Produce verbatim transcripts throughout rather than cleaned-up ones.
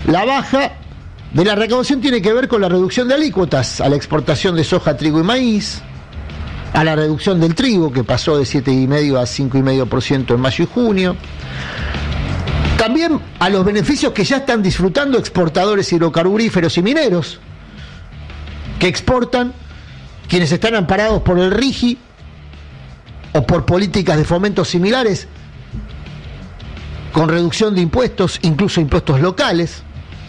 La baja de la recaudación tiene que ver con la reducción de alícuotas a la exportación de soja, trigo y maíz, a la reducción del trigo, que pasó de siete coma cinco a cinco coma cinco por ciento en mayo y junio. También a los beneficios que ya están disfrutando exportadores hidrocarburíferos y mineros, que exportan, quienes están amparados por el RIGI o por políticas de fomento similares, con reducción de impuestos, incluso impuestos locales.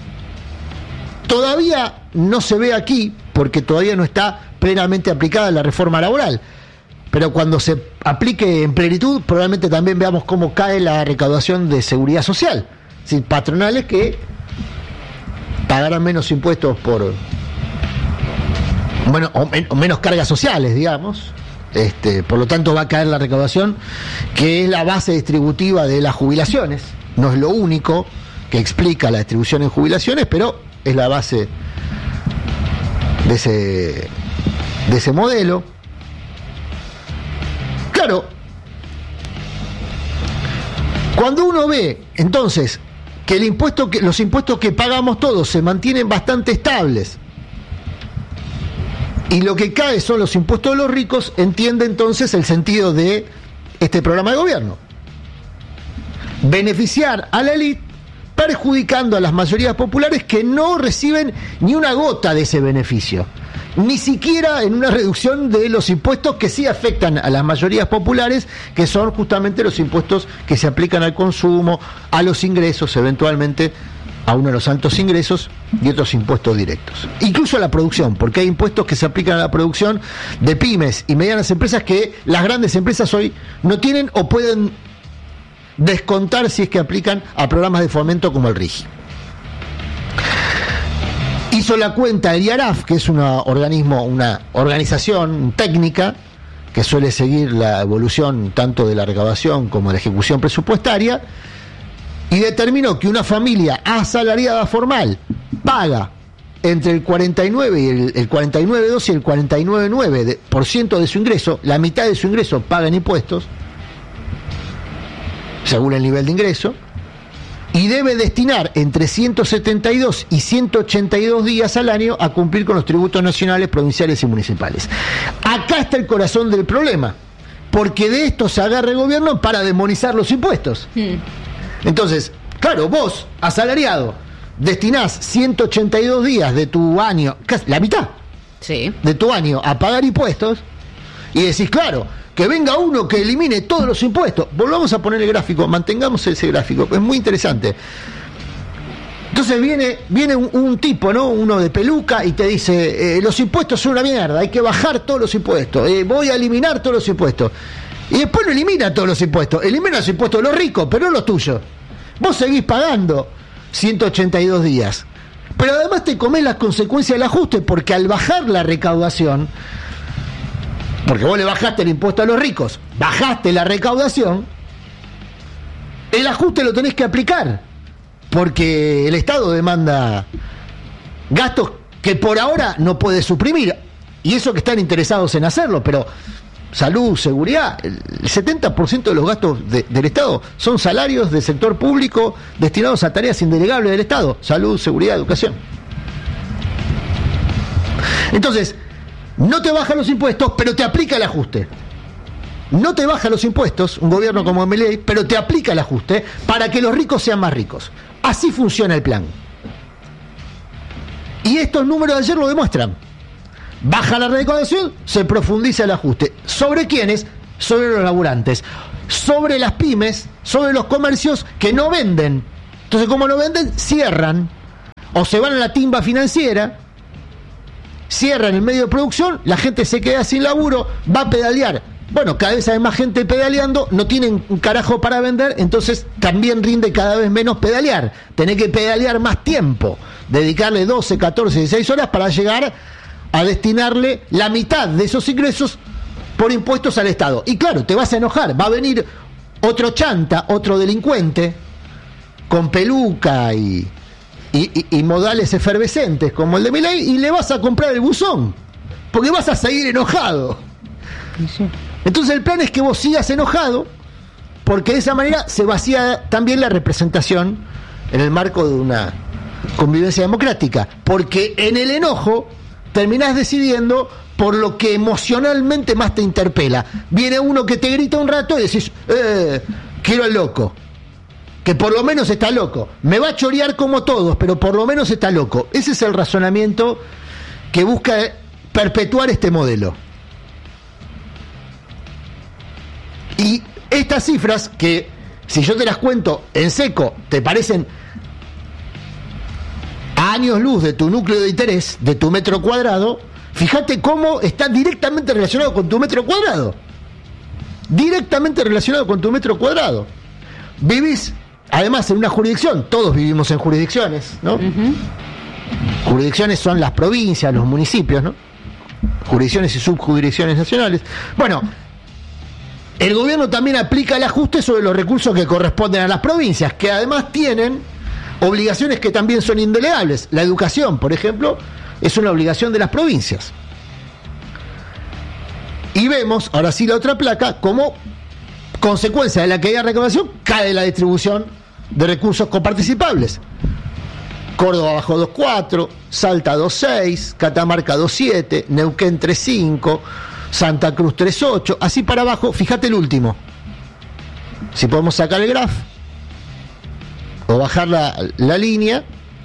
Todavía no se ve aquí, porque todavía no está plenamente aplicada la reforma laboral, pero cuando se aplique en plenitud, probablemente también veamos cómo cae la recaudación de seguridad social. Es decir, patronales que pagarán menos impuestos por, bueno, o, men- o menos cargas sociales, digamos. Este, por lo tanto va a caer la recaudación, que es la base distributiva de las jubilaciones. No es lo único que explica la distribución en jubilaciones, pero es la base de ese, de ese modelo. Claro, cuando uno ve entonces que el impuesto que, los impuestos que pagamos todos se mantienen bastante estables, y lo que cae son los impuestos de los ricos, entiende entonces el sentido de este programa de gobierno: beneficiar a la élite, perjudicando a las mayorías populares que no reciben ni una gota de ese beneficio, ni siquiera en una reducción de los impuestos que sí afectan a las mayorías populares, que son justamente los impuestos que se aplican al consumo, a los ingresos, eventualmente a uno de los altos ingresos, y otros impuestos directos, incluso a la producción, porque hay impuestos que se aplican a la producción de pymes y medianas empresas que las grandes empresas hoy no tienen o pueden descontar si es que aplican a programas de fomento como el RIGI. Hizo la cuenta el IARAF, que es un organismo, una organización técnica que suele seguir la evolución tanto de la recaudación como de la ejecución presupuestaria, y determinó que una familia asalariada formal paga entre el cuarenta y nueve y el, el cuarenta y nueve coma dos y el cuarenta y nueve coma nueve por ciento de su ingreso, la mitad de su ingreso paga en impuestos, según el nivel de ingreso, y debe destinar entre ciento setenta y dos y ciento ochenta y dos días al año a cumplir con los tributos nacionales, provinciales y municipales. Acá está el corazón del problema, porque de esto se agarra el gobierno para demonizar los impuestos. Hmm. Entonces, claro, vos, asalariado, destinás ciento ochenta y dos días de tu año, casi la mitad sí. de tu año a pagar impuestos, y decís, claro, que venga uno que elimine todos los impuestos. Volvamos a poner el gráfico, mantengamos ese gráfico, es muy interesante. Entonces viene viene un, un tipo, ¿no? Uno de peluca, y te dice, eh, los impuestos son una mierda, hay que bajar todos los impuestos, eh, voy a eliminar todos los impuestos. Y después no elimina todos los impuestos, elimina los impuestos de los ricos, pero no los tuyos. Vos seguís pagando ciento ochenta y dos días, pero además te comés las consecuencias del ajuste, porque al bajar la recaudación, porque vos le bajaste el impuesto a los ricos, bajaste la recaudación, el ajuste lo tenés que aplicar, porque el Estado demanda gastos que por ahora no puede suprimir, y eso que están interesados en hacerlo, pero salud, seguridad, el setenta por ciento de los gastos de, del Estado son salarios del sector público destinados a tareas indelegables del Estado: salud, seguridad, educación. Entonces, no te baja los impuestos, pero te aplica el ajuste. No te baja los impuestos, un gobierno como Milei, pero te aplica el ajuste para que los ricos sean más ricos. Así funciona el plan. Y estos números de ayer lo demuestran. Baja la recaudación, se profundiza el ajuste. ¿Sobre quiénes? Sobre los laburantes, sobre las pymes, sobre los comercios que no venden. Entonces, como no venden, cierran, o se van a la timba financiera, cierran el medio de producción, la gente se queda sin laburo, va a pedalear. Bueno, cada vez hay más gente pedaleando, no tienen un carajo para vender, entonces también rinde cada vez menos pedalear. Tenés que pedalear más tiempo, dedicarle doce, catorce, dieciséis horas para llegar a destinarle la mitad de esos ingresos por impuestos al Estado. Y claro, te vas a enojar, va a venir otro chanta, otro delincuente, con peluca y, y, y, y modales efervescentes como el de Milei, y le vas a comprar el buzón, porque vas a seguir enojado. Sí. Entonces el plan es que vos sigas enojado, porque de esa manera se vacía también la representación en el marco de una convivencia democrática, porque en el enojo terminás decidiendo por lo que emocionalmente más te interpela. Viene uno que te grita un rato y decís, eh, quiero al loco, que por lo menos está loco. Me va a chorear como todos, pero por lo menos está loco. Ese es el razonamiento que busca perpetuar este modelo. Y estas cifras, que si yo te las cuento en seco, te parecen a años luz de tu núcleo de interés, de tu metro cuadrado, fíjate cómo está directamente relacionado con tu metro cuadrado. Directamente relacionado con tu metro cuadrado. Vivís, además, en una jurisdicción, todos vivimos en jurisdicciones, ¿no? Uh-huh. Jurisdicciones son las provincias, los municipios, ¿no? Jurisdicciones y subjurisdicciones nacionales. Bueno, el gobierno también aplica el ajuste sobre los recursos que corresponden a las provincias, que además tienen obligaciones que también son indelegables. La educación, por ejemplo, es una obligación de las provincias. Y vemos, ahora sí la otra placa, como consecuencia de la caída de recaudación cae la distribución de recursos coparticipables. Córdoba bajó dos coma cuatro, Salta dos coma seis, Catamarca dos coma siete, Neuquén tres coma cinco, Santa Cruz tres coma ocho, así para abajo. Fíjate el último. Si podemos sacar el graph o bajar la, la línea,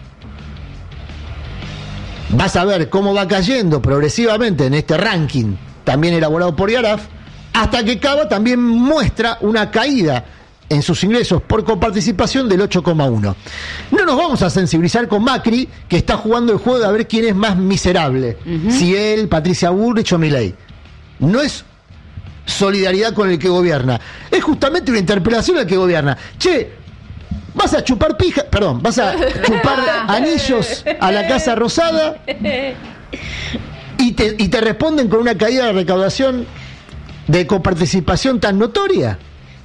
vas a ver cómo va cayendo progresivamente en este ranking, también elaborado por IARAF, hasta que Cava también muestra una caída en sus ingresos por coparticipación del ocho coma uno. No nos vamos a sensibilizar con Macri, que está jugando el juego de a ver quién es más miserable, uh-huh. si él, Patricia Bullrich o Milei. No es solidaridad con el que gobierna, es justamente una interpelación al que gobierna. Che, vas a chupar pija, perdón, vas a chupar anillos a la Casa Rosada y te, y te responden con una caída de recaudación de coparticipación tan notoria.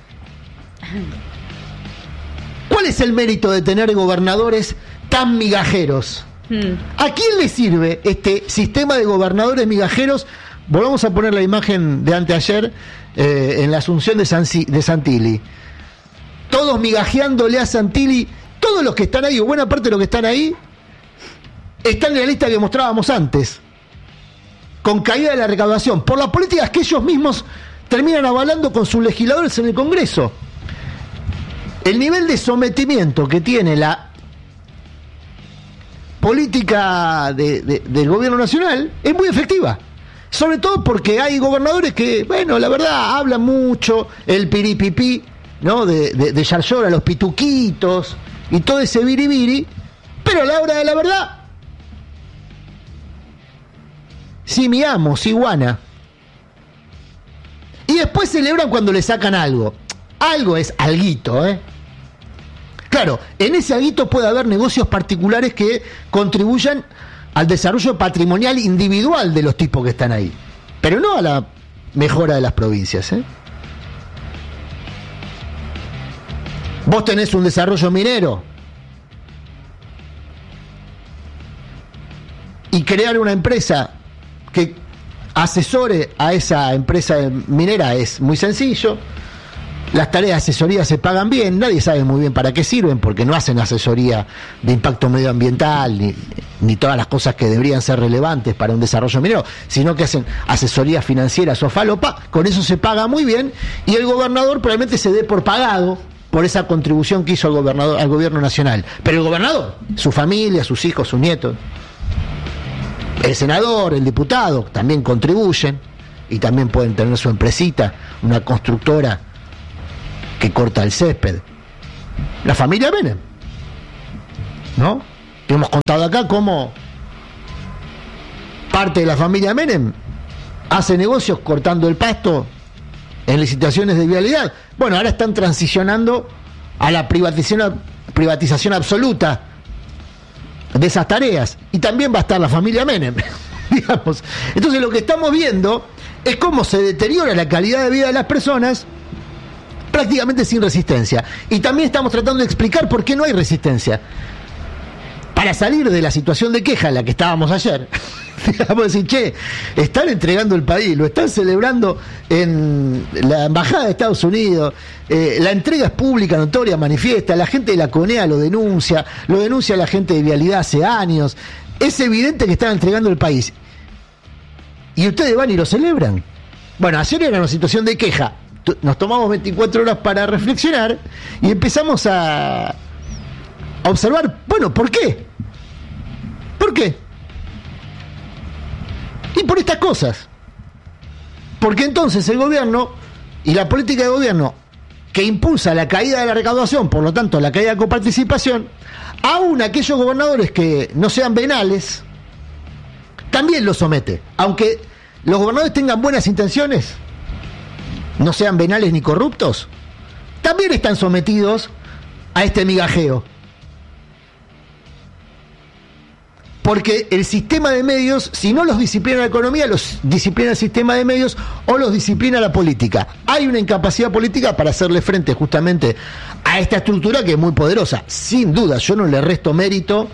¿Cuál es el mérito de tener gobernadores tan migajeros? Hmm. ¿A quién le sirve este sistema de gobernadores migajeros? Volvamos a poner la imagen de anteayer eh, en la asunción de, Sansi, de Santilli. Todos migajeándole a Santilli, todos los que están ahí, o buena parte de los que están ahí, están en la lista que mostrábamos antes, con caída de la recaudación, por las políticas que ellos mismos terminan avalando con sus legisladores en el Congreso. El nivel de sometimiento que tiene la política de, de, del gobierno nacional es muy efectiva. Sobre todo porque hay gobernadores que, bueno, la verdad, hablan mucho, el piripipí, ¿no? De, de, de Yarlora, los pituquitos y todo ese biribiri, pero a la hora de la verdad, sí mi amo, sí guana. Y después celebran cuando le sacan algo. Algo es alguito, ¿eh? Claro, en ese alguito puede haber negocios particulares que contribuyan al desarrollo patrimonial individual de los tipos que están ahí, pero no a la mejora de las provincias, ¿eh? Vos tenés un desarrollo minero y crear una empresa que asesore a esa empresa minera es muy sencillo. Las tareas de asesoría se pagan bien, nadie sabe muy bien para qué sirven, porque no hacen asesoría de impacto medioambiental ni, ni todas las cosas que deberían ser relevantes para un desarrollo minero, sino que hacen asesoría financiera sofalopa. Con eso se paga muy bien y el gobernador probablemente se dé por pagado por esa contribución que hizo el gobernador al gobierno nacional. Pero el gobernador, su familia, sus hijos, sus nietos, el senador, el diputado, también contribuyen y también pueden tener su empresita, una constructora que corta el césped. La familia Menem, ¿no? Te hemos contado acá cómo parte de la familia Menem hace negocios cortando el pasto en licitaciones de vialidad. Bueno, ahora están transicionando a la privatización, privatización absoluta de esas tareas. Y también va a estar la familia Menem, digamos. Entonces lo que estamos viendo es cómo se deteriora la calidad de vida de las personas prácticamente sin resistencia. Y también estamos tratando de explicar por qué no hay resistencia. Para salir de la situación de queja en la que estábamos ayer, Digamos, decir, che, están entregando el país, lo están celebrando en la embajada de Estados Unidos, eh, la entrega es pública, notoria, manifiesta, la gente de la CONEA lo denuncia, lo denuncia la gente de Vialidad hace años, es evidente que están entregando el país. Y ustedes van y lo celebran. Bueno, ayer era una situación de queja, nos tomamos veinticuatro horas para reflexionar y empezamos a, a observar, bueno, ¿por qué? ¿Por qué? Y por estas cosas. Porque entonces el gobierno y la política de gobierno que impulsa la caída de la recaudación, por lo tanto la caída de coparticipación, aún aquellos gobernadores que no sean venales, también los somete. Aunque los gobernadores tengan buenas intenciones, no sean venales ni corruptos, también están sometidos a este migajeo. Porque el sistema de medios, si no los disciplina la economía, los disciplina el sistema de medios o los disciplina la política. Hay una incapacidad política para hacerle frente justamente a esta estructura que es muy poderosa. Sin duda, yo no le resto mérito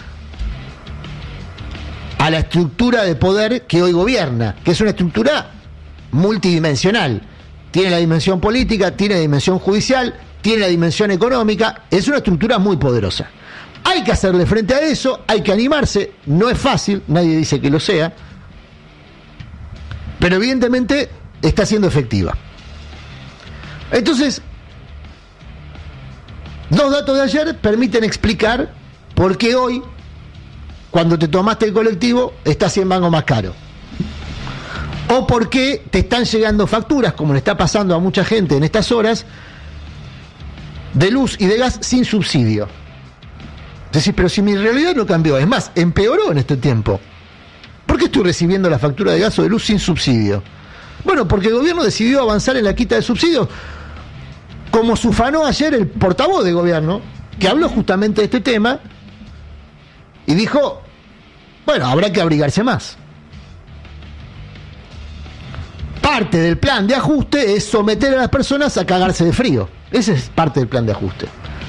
a la estructura de poder que hoy gobierna, que es una estructura multidimensional. Tiene la dimensión política, tiene la dimensión judicial, tiene la dimensión económica, es una estructura muy poderosa. Hay que hacerle frente a eso, hay que animarse, no es fácil, nadie dice que lo sea, pero evidentemente está siendo efectiva. Entonces, dos datos de ayer permiten explicar por qué hoy, cuando te tomaste el colectivo, está cien mangos más caro. O por qué te están llegando facturas, como le está pasando a mucha gente en estas horas, de luz y de gas sin subsidio. Es decir, pero si mi realidad no cambió, es más, empeoró en este tiempo. ¿Por qué estoy recibiendo la factura de gas o de luz sin subsidio? Bueno, porque el gobierno decidió avanzar en la quita de subsidios, como se ufanó ayer el portavoz de gobierno, que habló justamente de este tema, y dijo, bueno, habrá que abrigarse más. Parte del plan de ajuste es someter a las personas a cagarse de frío. Ese es parte del plan de ajuste.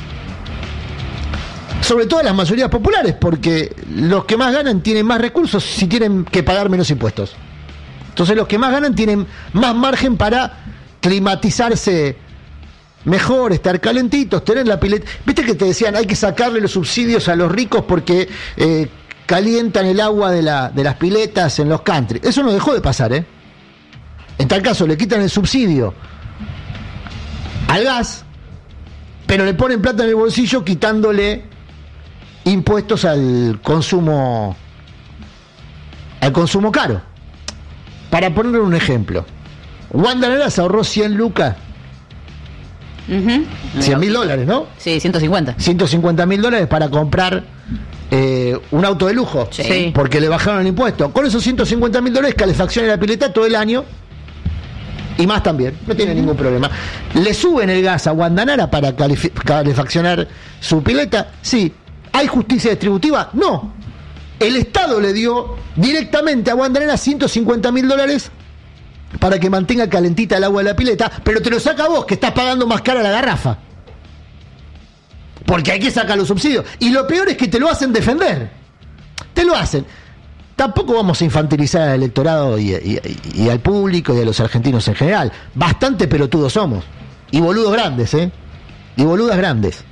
Sobre todo las mayorías populares, porque los que más ganan tienen más recursos si tienen que pagar menos impuestos. Entonces los que más ganan tienen más margen para climatizarse mejor, estar calentitos, tener la pileta. Viste que te decían, hay que sacarle los subsidios a los ricos porque eh, calientan el agua de, la, de las piletas en los country. Eso no dejó de pasar, ¿eh? En tal caso le quitan el subsidio al gas, pero le ponen plata en el bolsillo quitándole impuestos al consumo al consumo caro. Para ponerle un ejemplo, Wanda Nara se ahorró cien lucas, uh-huh. cien mil dólares, ¿no? Sí, ciento cincuenta. ciento cincuenta mil dólares para comprar eh, un auto de lujo, sí. Porque le bajaron el impuesto. Con esos ciento cincuenta mil dólares calefacciona la pileta todo el año y más también, no tiene uh-huh. ningún problema. ¿Le suben el gas a Wanda Nara para calif- calefaccionar su pileta? Sí. ¿Hay justicia distributiva? No. El Estado le dio directamente a Wanda Nara ciento cincuenta mil dólares para que mantenga calentita el agua de la pileta, pero te lo saca vos, que estás pagando más cara la garrafa. Porque hay que sacar los subsidios. Y lo peor es que te lo hacen defender. Te lo hacen. Tampoco vamos a infantilizar al electorado y, y, y al público y a los argentinos en general. Bastante pelotudos somos. Y boludos grandes, ¿eh? Y boludas grandes.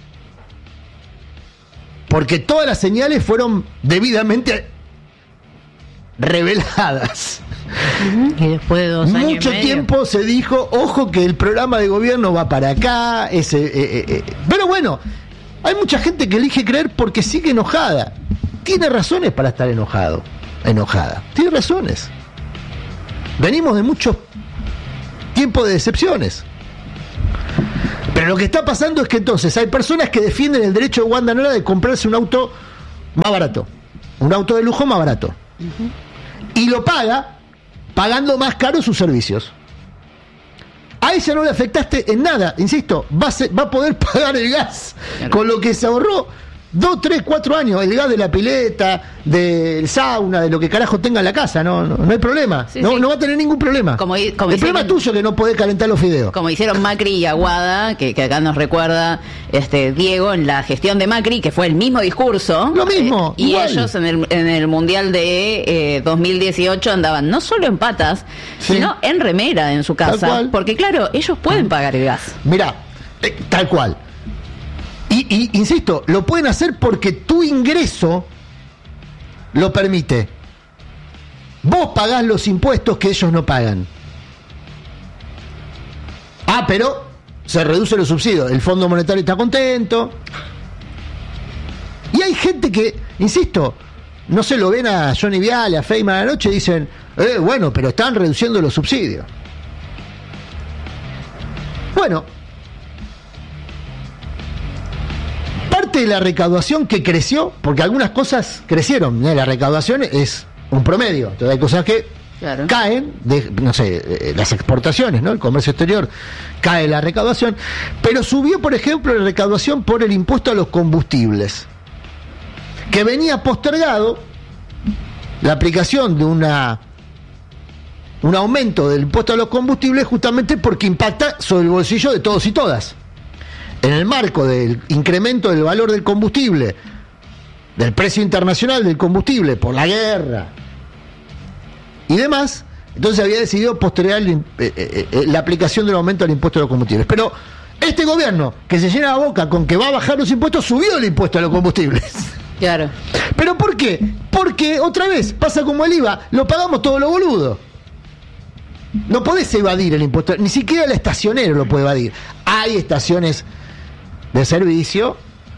Porque todas las señales fueron debidamente reveladas. Y después de dos años Mucho y medio. tiempo se dijo, ojo que el programa de gobierno va para acá, ese, eh, eh, eh. Pero bueno, hay mucha gente que elige creer porque sigue enojada. Tiene razones para estar enojado, enojada. Tiene razones. Venimos de mucho tiempo de decepciones. Pero lo que está pasando es que entonces hay personas que defienden el derecho de Wanda Nara de comprarse un auto más barato, un auto de lujo más barato, uh-huh. y lo paga pagando más caro sus servicios. A ella no le afectaste en nada, insisto, va a, ser, va a poder pagar el gas, claro. Con lo que se ahorró. Dos, tres, cuatro años, el gas de la pileta, del sauna, de lo que carajo tenga en la casa, no, no, no hay problema, sí, no, sí. no va a tener ningún problema. Como, como el hicieron, problema es tuyo que no podés calentar los fideos. Como hicieron Macri y Aguada, que, que acá nos recuerda este Diego en la gestión de Macri, que fue el mismo discurso. Lo mismo, eh, y igual. ellos en el, en el Mundial de eh, dos mil dieciocho andaban no solo en patas, Sí. sino en remera en su Tal casa. cual. Porque claro, ellos pueden pagar el gas. Mirá, eh, tal cual. Y, y insisto, lo pueden hacer porque tu ingreso lo permite. Vos pagás los impuestos que ellos no pagan. Ah, pero se reducen los subsidios. El Fondo Monetario está contento. Y hay gente que, insisto, no se lo ven a Johnny Viale, a Feynman a la noche y dicen, eh, bueno, pero están reduciendo los subsidios. Bueno, parte de la recaudación que creció, porque algunas cosas crecieron, ¿eh? La recaudación es un promedio, entonces hay cosas que Claro. caen, de, no sé, eh, las exportaciones, ¿no? El comercio exterior, cae la recaudación, pero subió, por ejemplo, la recaudación por el impuesto a los combustibles, que venía postergado la aplicación de una un aumento del impuesto a los combustibles justamente porque impacta sobre el bolsillo de todos y todas. En el marco del incremento del valor del combustible, del precio internacional del combustible por la guerra y demás, entonces había decidido postergar el, eh, eh, la aplicación del aumento del impuesto a los combustibles. Pero este gobierno, que se llena la boca con que va a bajar los impuestos, subió el impuesto a los combustibles. Claro. ¿Pero por qué? Porque, otra vez, pasa como el I V A, lo pagamos todos los boludos. No podés evadir el impuesto, ni siquiera el estacionero lo puede evadir. Hay estaciones de servicio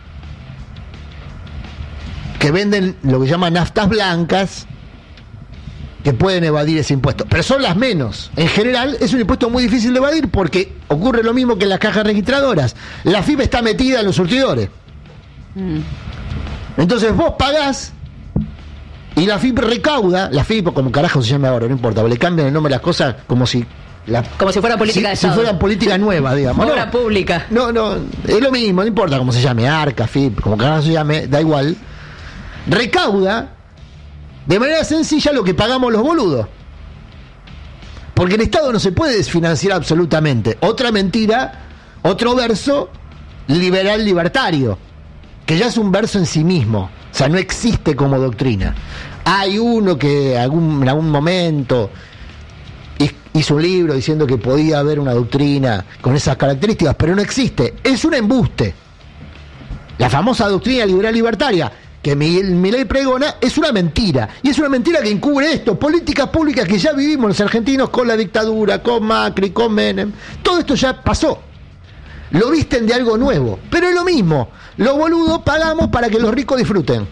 que venden lo que llaman naftas blancas, que pueden evadir ese impuesto, pero son las menos. En general es un impuesto muy difícil de evadir porque ocurre lo mismo que en las cajas registradoras. La F I P está metida en los surtidores. Mm. Entonces vos pagás y la F I P recauda, la F I P como carajo se llama ahora, no importa, le cambian el nombre a las cosas como si la, Como si fuera política si, de si Estado. fueran política nueva, digamos. Obra no, pública. no, no, es lo mismo, no importa cómo se llame, Arca, F I P, como carajo se llame, da igual. Recauda de manera sencilla lo que pagamos los boludos. Porque el Estado no se puede desfinanciar absolutamente. Otra mentira, otro verso liberal libertario, que ya es un verso en sí mismo, o sea, no existe como doctrina. Hay uno que algún, en algún momento hizo un libro diciendo que podía haber una doctrina con esas características, pero no existe, es un embuste. La famosa doctrina liberal libertaria que Milei pregona es una mentira, y es una mentira que encubre esto, políticas públicas que ya vivimos los argentinos con la dictadura, con Macri, con Menem, todo esto ya pasó. Lo visten de algo nuevo, pero es lo mismo. Los boludos pagamos para que los ricos disfruten.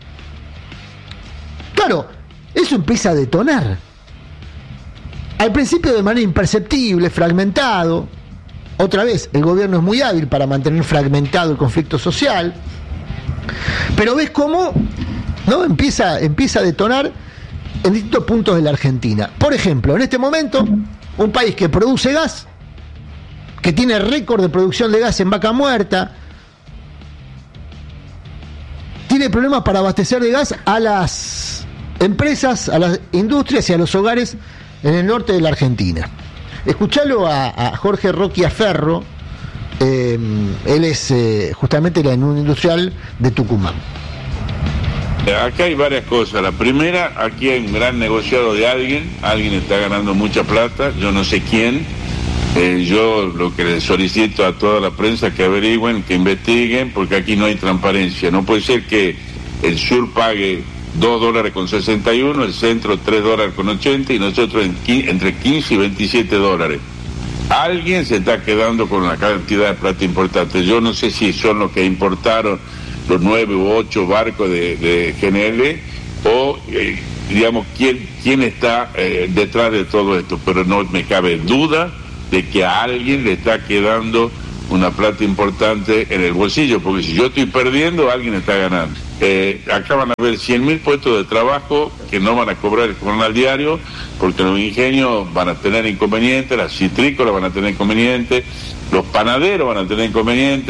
Claro, eso empieza a detonar. Al principio de manera imperceptible, fragmentado. Otra vez, el gobierno es muy hábil para mantener fragmentado el conflicto social. Pero ves cómo, ¿no? empieza, empieza a detonar en distintos puntos de la Argentina. Por ejemplo, en este momento, un país que produce gas, que tiene récord de producción de gas en Vaca Muerta, tiene problemas para abastecer de gas a las empresas, a las industrias y a los hogares en el norte de la Argentina. Escuchalo a, a Jorge Roquia Ferro, eh, él es eh, justamente en un industrial de Tucumán. Acá hay varias cosas. La primera, aquí hay un gran negociado de alguien, alguien está ganando mucha plata, yo no sé quién. Eh, yo lo que le solicito a toda la prensa que averigüen, que investiguen, porque aquí no hay transparencia. No puede ser que el sur pague dos dólares con sesenta y uno, el centro tres dólares con ochenta y nosotros en, entre quince y veintisiete dólares. Alguien se está quedando con una cantidad de plata importante. Yo no sé si son los que importaron los nueve u ocho barcos de, de G N L o, eh, digamos, quién, quién está eh, detrás de todo esto, pero no me cabe duda de que a alguien le está quedando una plata importante en el bolsillo, porque si yo estoy perdiendo, alguien está ganando. Eh, acá van a haber cien mil puestos de trabajo que no van a cobrar el jornal diario, porque los ingenios van a tener inconvenientes, las citrícolas van a tener inconvenientes, los panaderos van a tener inconvenientes,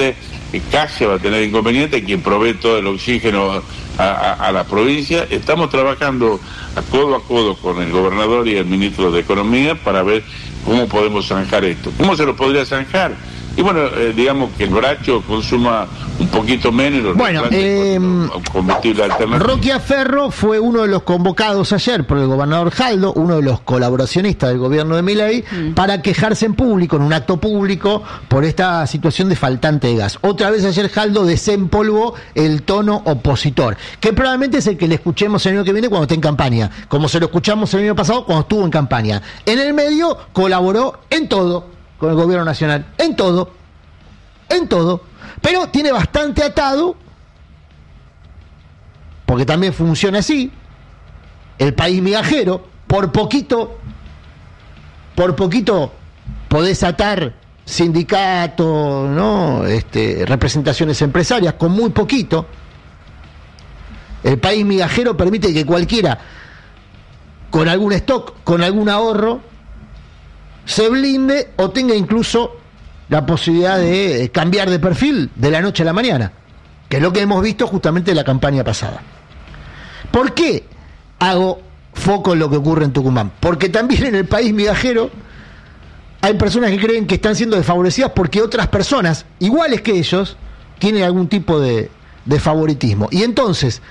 que Casia va a tener inconveniente, quien provee todo el oxígeno a, a, a la provincia. Estamos trabajando a codo a codo con el gobernador y el ministro de Economía para ver cómo podemos zanjar esto. ¿Cómo se lo podría zanjar? Y bueno, eh, digamos que el bracho consuma un poquito menos. Bueno, eh, combustible alternativo. Roquia Ferro fue uno de los convocados ayer por el gobernador Jaldo, uno de los colaboracionistas del gobierno de Milei, mm. para quejarse en público, en un acto público, por esta situación de faltante de gas. Otra vez ayer Jaldo desempolvó el tono opositor, que probablemente es el que le escuchemos el año que viene cuando esté en campaña, como se lo escuchamos el año pasado cuando estuvo en campaña. En el medio colaboró en todo con el gobierno nacional, en todo, en todo, pero tiene bastante atado, porque también funciona así, el país migajero, por poquito, por poquito podés atar sindicatos, ¿no? Este, representaciones empresarias, con muy poquito. El país migajero permite que cualquiera, con algún stock, con algún ahorro, se blinde o tenga incluso la posibilidad de cambiar de perfil de la noche a la mañana, que es lo que hemos visto justamente en la campaña pasada. ¿Por qué hago foco en lo que ocurre en Tucumán? Porque también en el país migajero hay personas que creen que están siendo desfavorecidas porque otras personas, iguales que ellos, tienen algún tipo de, de favoritismo. Y entonces,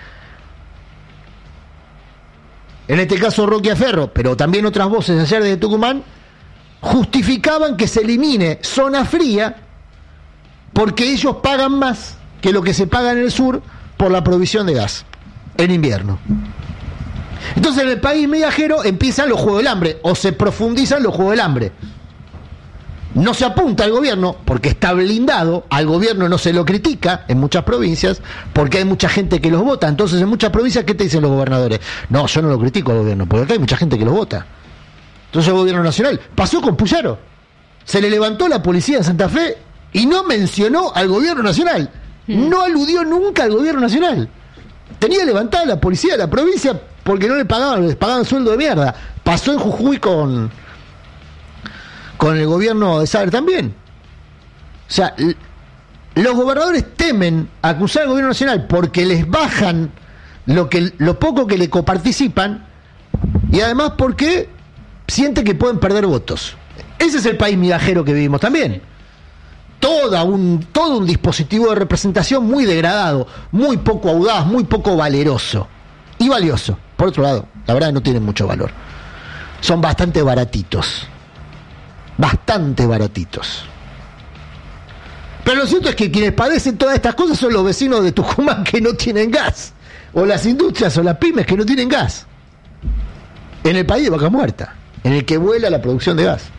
en este caso Roquia Ferro, pero también otras voces ayer de Tucumán, justificaban que se elimine zona fría porque ellos pagan más que lo que se paga en el sur por la provisión de gas en invierno. Entonces en el país migajero empiezan los juegos del hambre, o se profundizan los juegos del hambre. No se apunta al gobierno porque está blindado, al gobierno no se lo critica en muchas provincias porque hay mucha gente que los vota. Entonces en muchas provincias, ¿qué te dicen los gobernadores? No, yo no lo critico al gobierno, porque acá hay mucha gente que los vota. Entonces el gobierno nacional pasó con Puyaro, se le levantó la policía en Santa Fe y no mencionó al gobierno nacional, no aludió nunca al gobierno nacional. Tenía levantada la policía de la provincia porque no le pagaban, les pagaban sueldo de mierda. Pasó en Jujuy con con el gobierno de Saber también. O sea, l- los gobernadores temen acusar al gobierno nacional porque les bajan lo que lo poco que le coparticipan, y además porque sienten que pueden perder votos. Ese es el país migajero que vivimos también. Toda un, todo un dispositivo de representación muy degradado, muy poco audaz, muy poco valeroso y valioso. Por otro lado, la verdad no tienen mucho valor. Son bastante baratitos. Bastante baratitos. Pero lo cierto es que quienes padecen todas estas cosas son los vecinos de Tucumán que no tienen gas, o las industrias o las pymes que no tienen gas, en el país de Vaca Muerta, en el que vuela la producción de gas.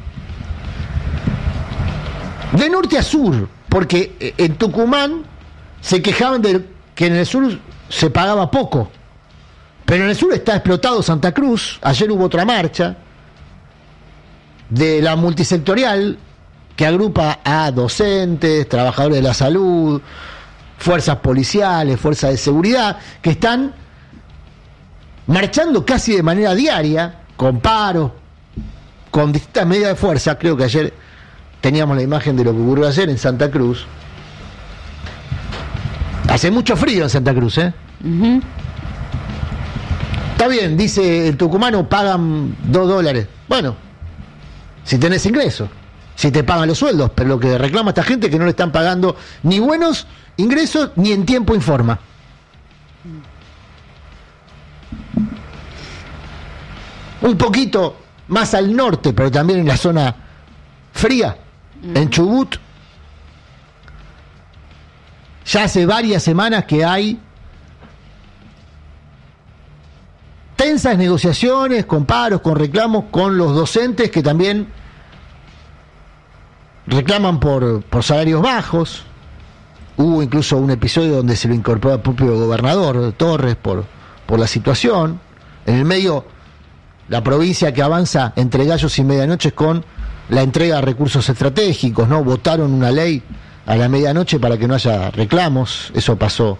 De norte a sur, porque en Tucumán se quejaban de que en el sur se pagaba poco, pero en el sur está explotado Santa Cruz. Ayer hubo otra marcha de la multisectorial que agrupa a docentes, trabajadores de la salud, fuerzas policiales, fuerzas de seguridad, que están marchando casi de manera diaria, con paros, con distintas medidas de fuerza. Creo que ayer teníamos la imagen de lo que ocurrió ayer en Santa Cruz. Hace mucho frío en Santa Cruz, ¿eh? Uh-huh. Está bien, dice el tucumano, pagan dos dólares. Bueno, si tenés ingresos, si te pagan los sueldos, pero lo que reclama esta gente es que no le están pagando ni buenos ingresos ni en tiempo informa. Un poquito más al norte, pero también en la zona fría, uh-huh. en Chubut, ya hace varias semanas que hay tensas negociaciones, con paros, con reclamos con los docentes que también reclaman por, por salarios bajos. Hubo incluso un episodio donde se lo incorporó el propio gobernador Torres por, por la situación. En el medio, la provincia que avanza entre gallos y medianoches con la entrega de recursos estratégicos, ¿no? Votaron una ley a la medianoche para que no haya reclamos. Eso pasó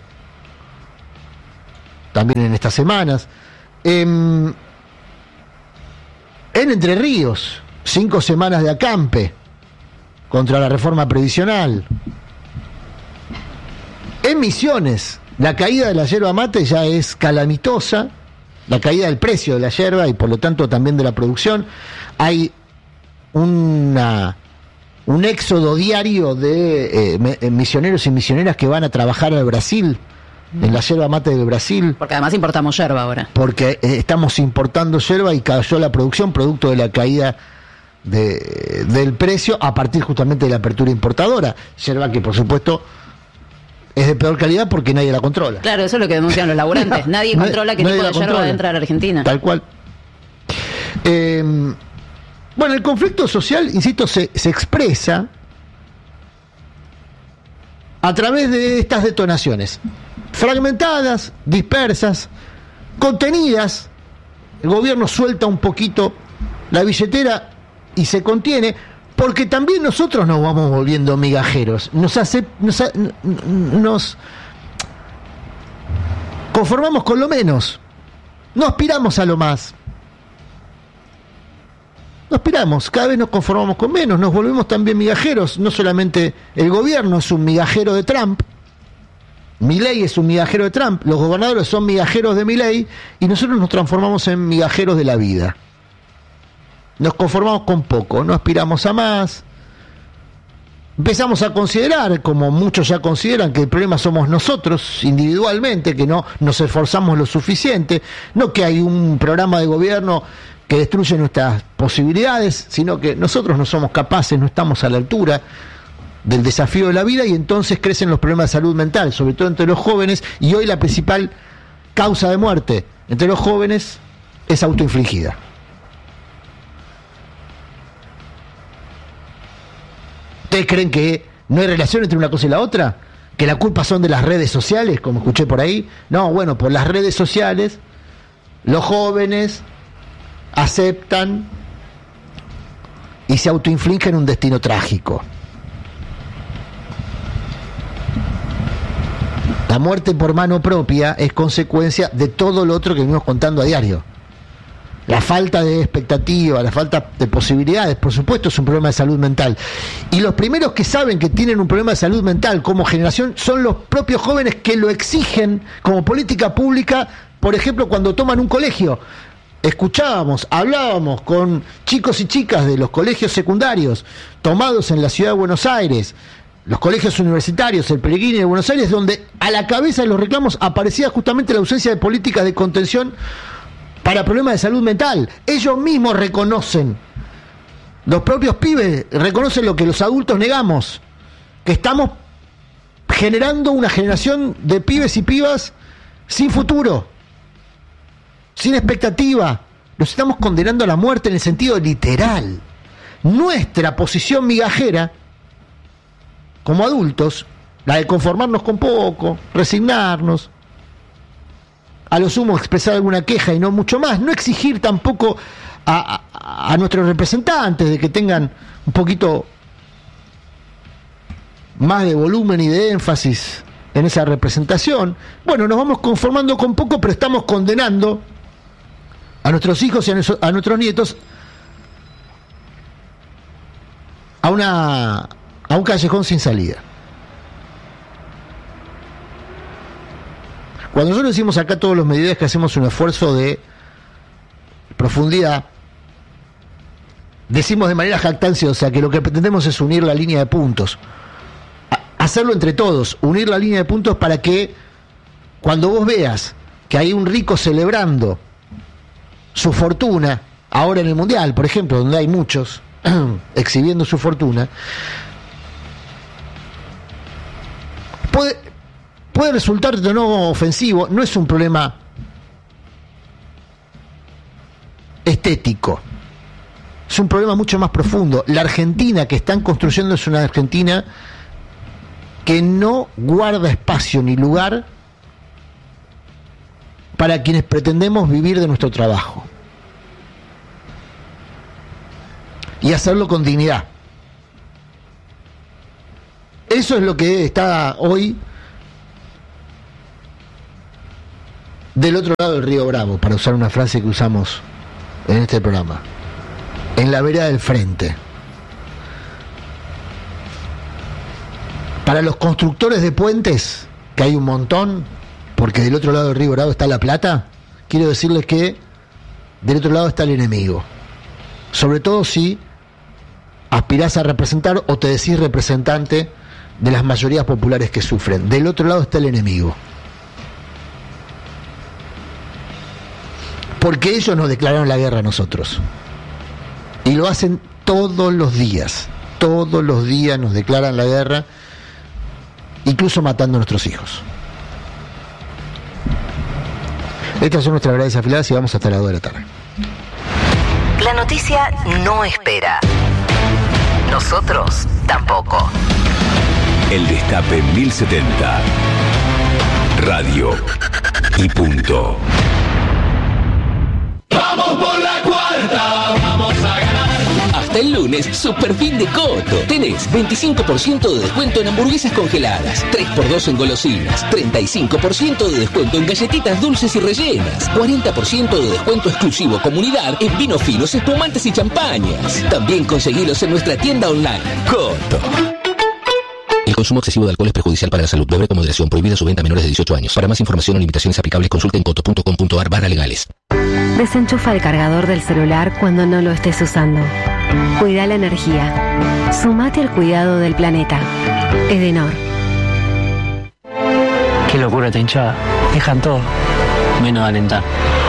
también en estas semanas. En, en Entre Ríos, cinco semanas de acampe contra la reforma previsional. En Misiones, la caída de la yerba mate ya es calamitosa, la caída del precio de la yerba y por lo tanto también de la producción. Hay una, un éxodo diario de eh, misioneros y misioneras que van a trabajar al Brasil, en la yerba mate del Brasil. Porque además importamos yerba ahora. Porque eh, estamos importando yerba y cayó la producción producto de la caída de, del precio a partir justamente de la apertura importadora. Yerba que por supuesto es de peor calidad porque nadie la controla. Claro, eso es lo que denuncian los laburantes. No, nadie controla qué tipo de yerba va a entrar a Argentina. Tal cual. Eh, bueno, el conflicto social, insisto, se, se expresa a través de estas detonaciones. Fragmentadas, dispersas, contenidas. El gobierno suelta un poquito la billetera y se contiene, porque también nosotros nos vamos volviendo migajeros. Nos hace, nos, nos conformamos con lo menos. No aspiramos a lo más. No aspiramos, cada vez nos conformamos con menos, nos volvemos también migajeros. No solamente el gobierno es un migajero de Trump, Milei es un migajero de Trump, los gobernadores son migajeros de Milei y nosotros nos transformamos en migajeros de la vida. Nos conformamos con poco, no aspiramos a más. Empezamos a considerar, como muchos ya consideran, que el problema somos nosotros individualmente, que no nos esforzamos lo suficiente, no que hay un programa de gobierno que destruye nuestras posibilidades, sino que nosotros no somos capaces, no estamos a la altura del desafío de la vida y entonces crecen los problemas de salud mental, sobre todo entre los jóvenes, y hoy la principal causa de muerte entre los jóvenes es autoinfligida. ¿Ustedes creen que no hay relación entre una cosa y la otra? ¿Que la culpa son de las redes sociales, como escuché por ahí? No, bueno, por las redes sociales los jóvenes aceptan y se autoinfligen un destino trágico. La muerte por mano propia es consecuencia de todo lo otro que venimos contando a diario. La falta de expectativa, la falta de posibilidades, por supuesto, es un problema de salud mental. Y los primeros que saben que tienen un problema de salud mental como generación son los propios jóvenes que lo exigen como política pública, por ejemplo, cuando toman un colegio. Escuchábamos, hablábamos con chicos y chicas de los colegios secundarios tomados en la ciudad de Buenos Aires, los colegios universitarios, el Pellegrini de Buenos Aires, donde a la cabeza de los reclamos aparecía justamente la ausencia de políticas de contención para problemas de salud mental. Ellos mismos reconocen, los propios pibes reconocen lo que los adultos negamos, que estamos generando una generación de pibes y pibas sin futuro, sin expectativa. Los estamos condenando a la muerte en el sentido literal. Nuestra posición migajera como adultos, la de conformarnos con poco, resignarnos, a lo sumo expresar alguna queja y no mucho más, no exigir tampoco a, a, a nuestros representantes de que tengan un poquito más de volumen y de énfasis en esa representación. Bueno, nos vamos conformando con poco, pero estamos condenando a nuestros hijos y a, nuestro, a nuestros nietos a una a un callejón sin salida. Cuando nosotros decimos acá todos los mediodías que hacemos un esfuerzo de profundidad, decimos de manera jactanciosa que lo que pretendemos es unir la línea de puntos, hacerlo entre todos, unir la línea de puntos para que cuando vos veas que hay un rico celebrando su fortuna, ahora en el Mundial, por ejemplo, donde hay muchos exhibiendo su fortuna, puede, puede resultarte o no ofensivo, no es un problema estético, es un problema mucho más profundo. La Argentina que están construyendo es una Argentina que no guarda espacio ni lugar para quienes pretendemos vivir de nuestro trabajo y hacerlo con dignidad. Eso es lo que está hoy del otro lado del río Bravo, para usar una frase que usamos en este programa, en la vereda del frente. Para los constructores de puentes que hay un montón, porque del otro lado del río Bravo está La Plata, quiero decirles que del otro lado está el enemigo. Sobre todo si aspirás a representar o te decís representante de las mayorías populares que sufren. Del otro lado está el enemigo. Porque ellos nos declararon la guerra a nosotros. Y lo hacen todos los días. Todos los días nos declaran la guerra, incluso matando a nuestros hijos. Estas son nuestras verdades afiladas y vamos hasta las dos de la tarde. La noticia no espera. Nosotros tampoco. El Destape mil setenta. Radio y punto. ¡Vamos por la cuarta! ¡Vamos a ganar! Hasta el lunes, super fin de Coto. Tenés veinticinco por ciento de descuento en hamburguesas congeladas, tres por dos en golosinas, treinta y cinco por ciento de descuento en galletitas dulces y rellenas, cuarenta por ciento de descuento exclusivo comunidad en vinos finos, espumantes y champañas. También conseguilos en nuestra tienda online. Coto. El consumo excesivo de alcohol es perjudicial para la salud. Beber con moderación. Prohibida su venta a menores de dieciocho años. Para más información o limitaciones aplicables, consulten coto punto com punto ar barra legales. Desenchufa el cargador del celular cuando no lo estés usando. Cuida la energía. Sumate al cuidado del planeta. Edenor. Qué locura esta hinchada. Dejan todo, menos alentar.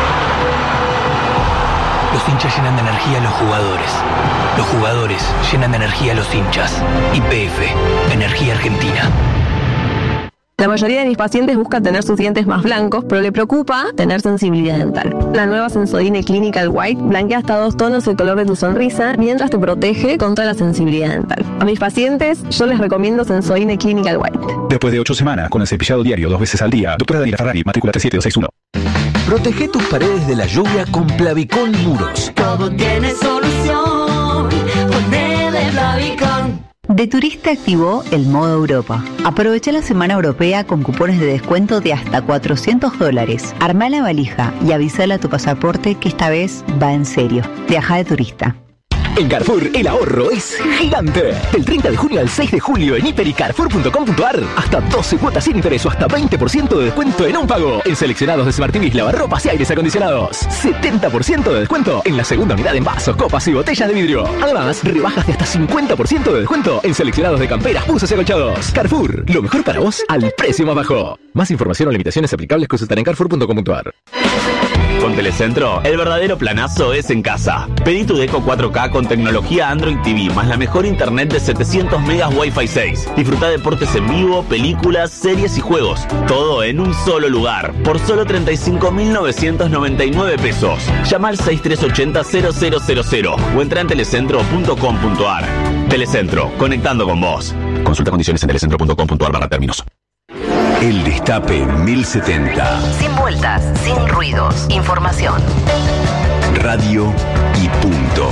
Los hinchas llenan de energía a los jugadores. Los jugadores llenan de energía a los hinchas. Y P F, Energía Argentina. La mayoría de mis pacientes buscan tener sus dientes más blancos, pero le preocupa tener sensibilidad dental. La nueva Sensodyne Clinical White blanquea hasta dos tonos el color de tu sonrisa, mientras te protege contra la sensibilidad dental. A mis pacientes, yo les recomiendo Sensodyne Clinical White. Después de ocho semanas, con el cepillado diario dos veces al día, doctora Daniela Ferrari, matrícula tres siete dos seis uno. Protege tus paredes de la lluvia con Plavicón Muros. Todo tiene solución. Ponele Plavicón. De Turista activó el modo Europa. Aprovecha la semana europea con cupones de descuento de hasta cuatrocientos dólares. Armá la valija y avísale a tu pasaporte que esta vez va en serio. Viaja de turista. En Carrefour, el ahorro es gigante. Del treinta de junio al seis de julio en hiper y carrefour punto com punto ar. Hasta doce cuotas sin interés o hasta veinte por ciento de descuento en un pago. En seleccionados de Smart T Vs, lavarropas y aires acondicionados. setenta por ciento de descuento en la segunda unidad en vasos, copas y botellas de vidrio. Además, rebajas de hasta cincuenta por ciento de descuento en seleccionados de camperas, buzos y acolchados. Carrefour, lo mejor para vos al precio más bajo. Más información o limitaciones aplicables consultar en carrefour punto com punto ar. Con Telecentro, el verdadero planazo es en casa. Pedí tu Deco cuatro K con tecnología Android T V, más la mejor internet de setecientos megas Wi-Fi seis. Disfruta deportes en vivo, películas, series y juegos. Todo en un solo lugar, por solo treinta y cinco mil novecientos noventa y nueve pesos. Llama al seis tres ocho cero cero cero cero cero o entra en telecentro punto com punto ar. Telecentro, conectando con vos. Consulta condiciones en telecentro punto com punto ar barra términos. El Destape mil setenta. Sin vueltas, sin ruidos. Información. Radio y punto.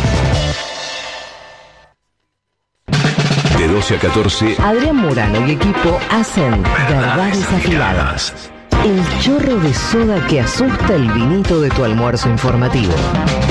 De doce a catorce. Adrián Murano y equipo hacen Verdades Afiladas. El chorro de soda que asusta el vinito de tu almuerzo informativo.